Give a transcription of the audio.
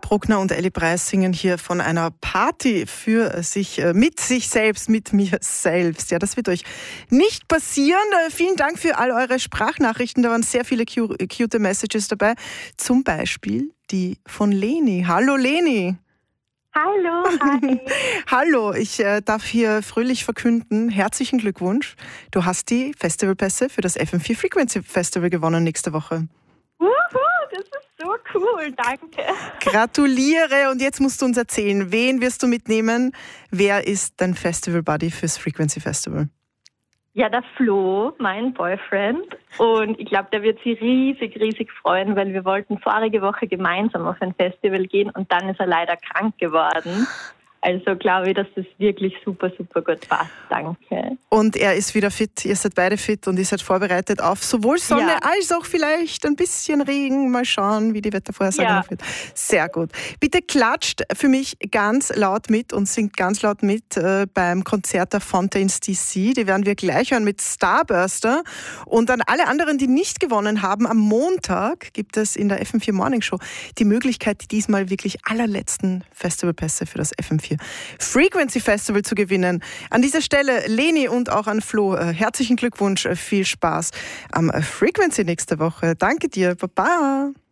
Bruckner und Elli Preis singen hier von einer Party für sich, mit sich selbst, mit mir selbst. Ja, das wird euch nicht passieren. Vielen Dank für all eure Sprachnachrichten. Da waren sehr viele cute Messages dabei. Zum Beispiel die von Leni. Hallo Leni. Hallo, hi. Hallo, ich darf hier fröhlich verkünden, herzlichen Glückwunsch. Du hast die Festivalpässe für das FM4 Frequency Festival gewonnen nächste Woche. Das ist so cool, danke. Gratuliere, und jetzt musst du uns erzählen, wen wirst du mitnehmen? Wer ist dein Festival-Buddy fürs Frequency Festival? Ja, der Flo, mein Boyfriend. Und ich glaube, der wird sich riesig freuen, weil wir wollten vorige Woche gemeinsam auf ein Festival gehen und dann ist er leider krank geworden. Also glaube ich, dass das wirklich super gut passt. Danke. Und er ist wieder fit, ihr seid beide fit und ihr seid vorbereitet auf sowohl Sonne als auch vielleicht ein bisschen Regen. Mal schauen, wie die Wettervorhersage noch wird. Sehr gut. Bitte klatscht für mich ganz laut mit und singt ganz laut mit beim Konzert der Fontaines DC. Die werden wir gleich hören mit Starburster. Und an alle anderen, die nicht gewonnen haben, am Montag gibt es in der FM4 Morning Show die Möglichkeit, die diesmal wirklich allerletzten Festivalpässe für das FM4 Frequency Festival zu gewinnen. An dieser Stelle, Leni und auch an Flo, herzlichen Glückwunsch, viel Spaß am Frequency nächste Woche. Danke dir, Baba.